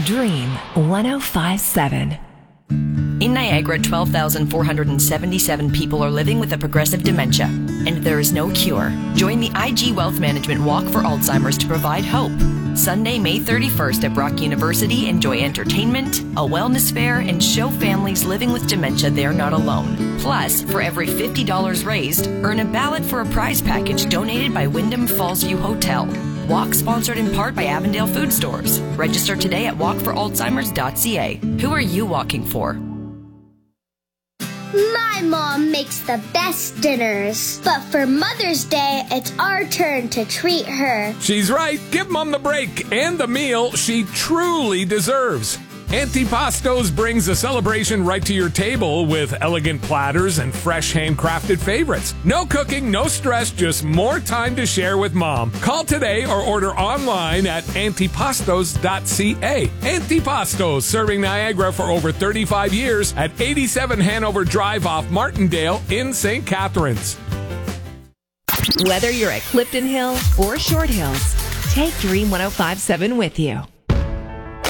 Dream 1057. In Niagara, 12,477 people are living with a progressive dementia, and there is no cure. Join the IG Wealth Management Walk for Alzheimer's to provide hope. Sunday, May 31st at Brock University, enjoy entertainment, a wellness fair, and show families living with dementia they're not alone. Plus, for every $50 raised, earn a ballot for a prize package donated by Wyndham Falls View Hotel. Walk sponsored in part by Avondale Food Stores. Register today at walkforalzheimers.ca. Who are you walking for? My mom makes the best dinners, but for Mother's Day, it's our turn to treat her. She's right. Give Mom the break and the meal she truly deserves. Antipastos brings the celebration right to your table with elegant platters and fresh handcrafted favorites. No cooking, no stress, just more time to share with Mom. Call today or order online at antipastos.ca. Antipastos, serving Niagara for over 35 years at 87 Hanover Drive off Martindale in St. Catharines. Whether you're at Clifton Hill or Short Hills, take Dream 1057 with you.